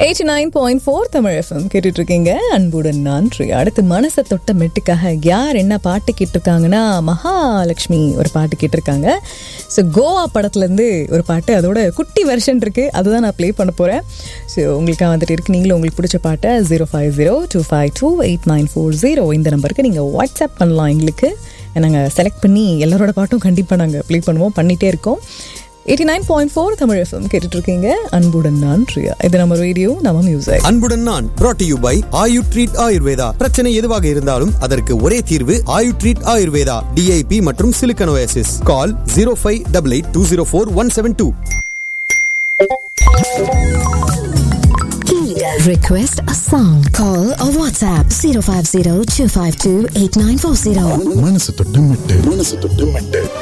89.4 Tamil FM கேட்டுட்டு இருக்கீங்க. அன்புடன் நன்றி. அடுத்து மனசை தொட்ட மெட்டுக்காக யார் என்ன பாட்டு கேட்டிருக்காங்கன்னா, மகாலட்சுமி ஒரு பாட்டு கேட்டிருக்காங்க. ஸோ கோவா படத்துலேருந்து ஒரு பாட்டு, அதோட குட்டி வெர்ஷன் இருக்குது, அதுதான் நான் ப்ளே பண்ண போகிறேன். ஸோ உங்களுக்காக வந்துட்டு இருக்கு. நீங்களும் உங்களுக்கு பிடிச்ச பாட்டை 050-252-8940 இந்த நம்பருக்கு நீங்கள் வாட்ஸ்அப் பண்ணலாம். எங்களுக்கு நாங்கள் செலக்ட் பண்ணி எல்லாரோட பாட்டும் கண்டிப்பாக நாங்கள் ப்ளே பண்ணுவோம், பண்ணிகிட்டே இருக்கோம். 89.4 தமிழ் FM கேட்டுட்டு இருக்கீங்க. அன்புடன் நான் ரியா. இது நம்ம ரேடியோ, நம்ம மியூசிக். அன்புடன் நான் brought to you by Ayu treat Ayurveda. பிரச்சனை எதுவாக இருந்தாலும் அதற்கு ஒரே தீர்வு ஆயு ட்ரீட் ஆயுர்வேதா. DIP மற்றும் Silicon Oasis. Call 0588204172. Request a song. Call or WhatsApp 050-252-8940. மனசு தொட்டு மெட்டு